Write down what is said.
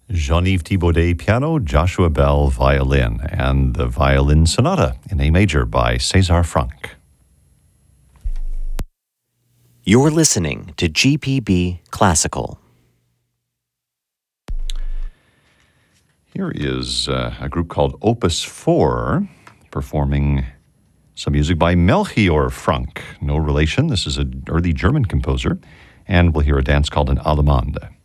Jean-Yves Thibaudet piano, Joshua Bell violin, and the Violin Sonata in A major by César Franck. You're listening to GPB Classical. Here is a group called Opus 4 performing some music by Melchior Franck. No relation. This is an early German composer. And we'll hear a dance called an Allemande.